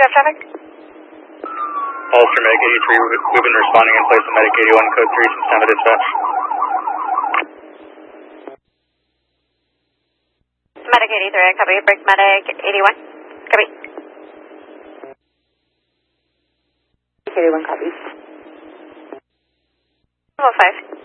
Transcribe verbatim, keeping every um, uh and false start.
have traffic? Ulster Medic eighty-three, we've been responding in place of Medic eighty-one, code three, since time of dispatch. Medic eighty-three, copy. Break Medic eighty-one, copy. eighty-one, copy. Level five.